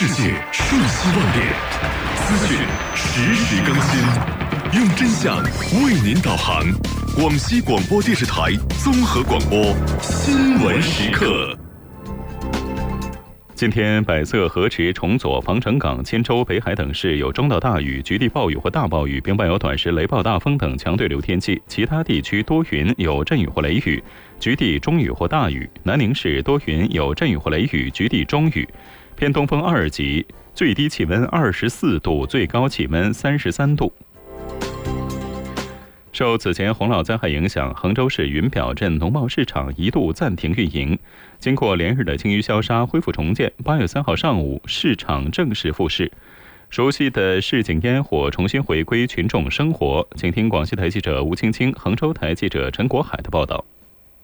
世界瞬息万变，资讯实时更新，用真相为您导航。广西广播电视台综合广播新闻时刻。今天，百色、河池、崇左、防城港、千州、北海等市有中到大雨，局地暴雨或大暴雨，并伴有短时雷暴、大风等强对流天气。其他地区多云，有阵雨或雷雨，局地中雨或大雨。南宁市多云，有阵雨或雷雨，局地中雨。偏东风2级，最低气温24度，最高气温33度。受此前洪涝灾害影响，衡州市云表镇农贸市场一度暂停运营。经过连日的清淤消杀，恢复重建，8月3号上午，市场正式复市。熟悉的市井烟火重新回归群众生活。请听广西台记者吴青青、衡州台记者陈国海的报道。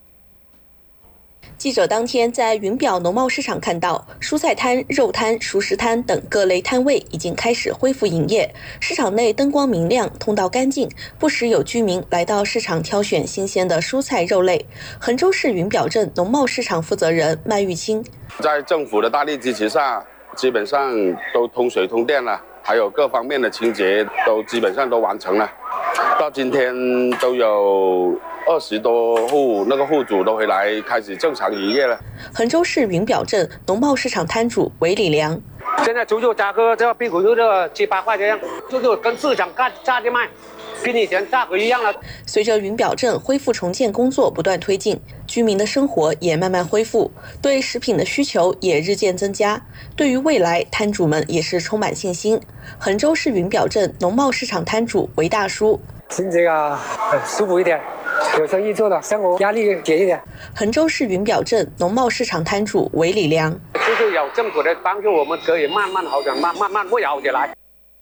记者当天在云表农贸市场看到，蔬菜摊、肉摊、熟食摊等各类摊位已经开始恢复营业。市场内灯光明亮，通道干净，不时有居民来到市场挑选新鲜的蔬菜肉类。衡州市云表镇农贸市场负责人麦玉清： 在政府的大力支持下，基本上都通水通电了，还有各方面的清洁都基本上都完成了。到今天都有20多户，那个户主都回来开始正常营业了。 衡州市云表镇农贸市场摊主韦礼良： 现在猪肉价格这屁股肉这7、8块钱，猪肉跟市场价的卖，跟以前价格一样了。 随着云表镇恢复重建工作不断推进，居民的生活也慢慢恢复，对食品的需求也日渐增加。对于未来，摊主们也是充满信心。衡州市云表镇农贸市场摊主韦大叔： 经济舒服一点，有生意做了，生活压力减一点。 衡州市云表镇农贸市场摊主韦礼良： 就是有政府的帮助，我们可以慢慢好转，慢慢会好起来。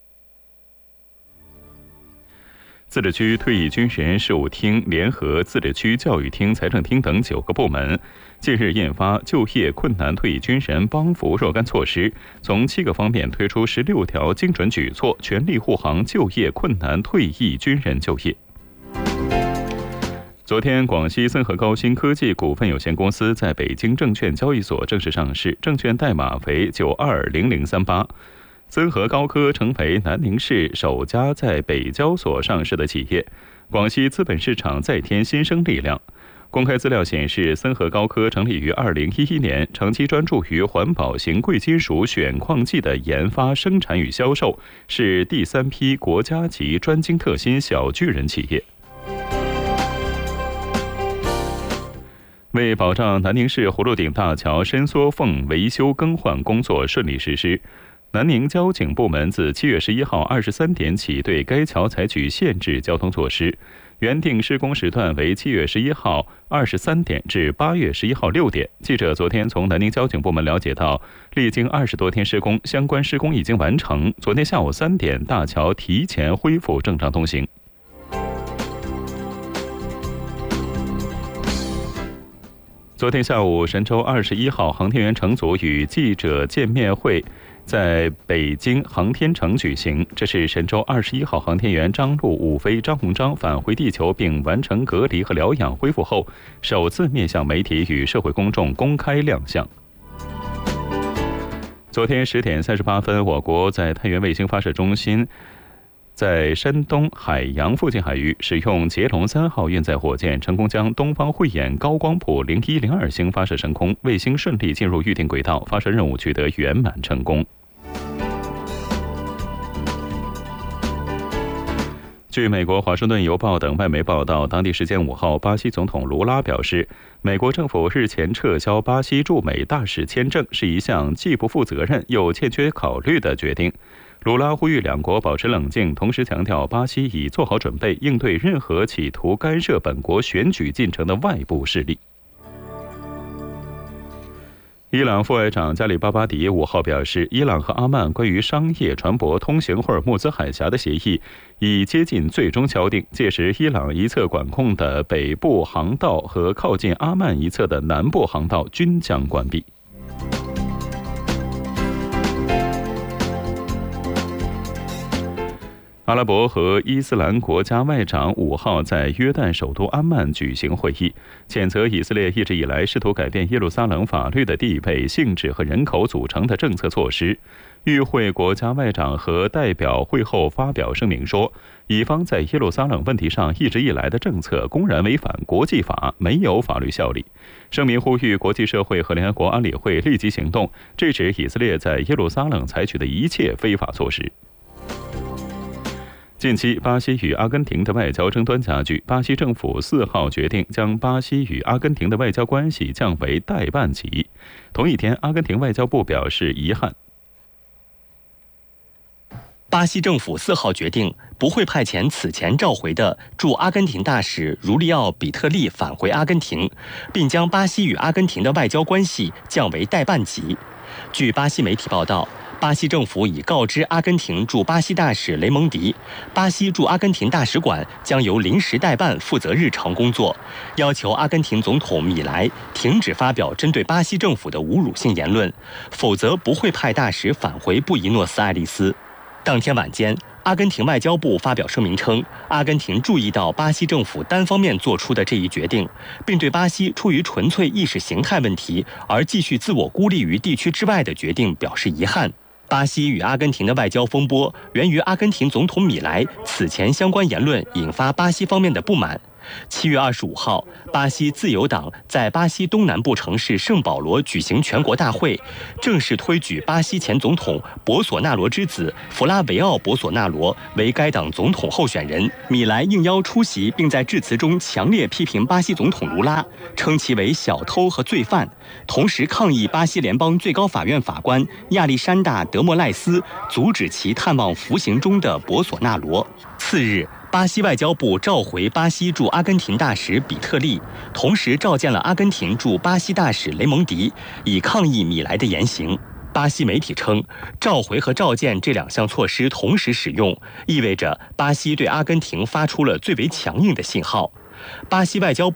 自治区退役军人事务厅联合自治区教育厅、财政厅等9个部门，近日印发就业困难退役军人帮扶若干措施，从7个方面推出16条精准举措，全力护航就业困难退役军人就业。昨天，广西森和高新科技股份有限公司在北京证券交易所正式上市，证券代码为920038。森和高科成为南宁市首家在北交所上市的企业，广西资本市场再添新生力量。公开资料显示，森和高科成立于2011年，长期专注于环保型贵金属选矿剂的研发、生产与销售，是第3批国家级专精特新小巨人企业。为保障南宁市葫芦顶大桥伸缩缝维修更换工作顺利实施，南宁交警部门自7月11号23点起对该桥采取限制交通措施，原定施工时段为7月11号23点至8月11号6点。记者昨天从南宁交警部门了解到，历经20多天施工，相关施工已经完成。昨天下午3点，大桥提前恢复正常通行。昨天下午，神舟21号航天员乘组与记者见面会在北京航天城举行。这是神舟21号航天员张陆、伍飞、张鸿章返回地球并完成隔离和疗养恢复后，首次面向媒体与社会公众公开亮相。昨天10点38分，我国在太原卫星发射中心在山东海洋附近海域使用捷龙3号运载火箭，成功将东方慧眼高光谱01、02星发射升空，卫星顺利进入预定轨道，发射任务取得圆满成功。据美国《华盛顿邮报》等外媒报道，当地时间5号，巴西总统卢拉表示，美国政府日前撤销巴西驻美大使签证是一项既不负责任又欠缺考虑的决定。卢拉呼吁两国保持冷静，同时强调巴西已做好准备，应对任何企图干涉本国选举进程的外部势力。伊朗副外长加里巴巴迪5号表示，伊朗和阿曼关于商业船舶通行霍尔木兹海峡的协议已接近最终敲定，届时伊朗一侧管控的北部航道和靠近阿曼一侧的南部航道均将关闭。 阿拉伯和伊斯兰国家外长5号在约旦首都安曼举行会议，谴责以色列一直以来试图改变耶路撒冷法律的地位、性质和人口组成的政策措施。与会国家外长和代表会后发表声明说，以方在耶路撒冷问题上一直以来的政策公然违反国际法，没有法律效力。声明呼吁国际社会和联合国安理会立即行动，制止以色列在耶路撒冷采取的一切非法措施。近期，巴西与阿根廷的外交争端加剧。巴西政府4号决定将巴西与阿根廷的外交关系降为代办级。同一天，阿根廷外交部表示遗憾。 巴西政府4号决定不会派遣此前召回的驻阿根廷大使儒利奥·比特利返回阿根廷，并将巴西与阿根廷的外交关系降为代办级。据巴西媒体报道，巴西政府已告知阿根廷驻巴西大使雷蒙迪，巴西驻阿根廷大使馆将由临时代办负责日常工作，要求阿根廷总统米莱停止发表针对巴西政府的侮辱性言论，否则不会派大使返回布宜诺斯艾利斯。当天晚间，阿根廷外交部发表声明称，阿根廷注意到巴西政府单方面做出的这一决定，并对巴西出于纯粹意识形态问题而继续自我孤立于地区之外的决定表示遗憾。巴西与阿根廷的外交风波源于阿根廷总统米莱此前相关言论引发巴西方面的不满。7月25号，巴西自由党在巴西东南部城市圣保罗举行全国大会，正式推举巴西前总统博索纳罗之子弗拉维奥·博索纳罗为该党总统候选人。米莱应邀出席，并在致辞中强烈批评巴西总统卢拉，称其为小偷和罪犯，同时抗议巴西联邦最高法院法官亚历山大·德莫赖斯阻止其探望服刑中的博索纳罗。次日，巴西外交部召回巴西驻阿根廷大使比特利，同时召见了阿根廷驻巴西大使雷蒙迪，以抗议米莱的言行。巴西媒体称，召回和召见这2项措施同时使用，意味着巴西对阿根廷发出了最为强硬的信号。巴西外交部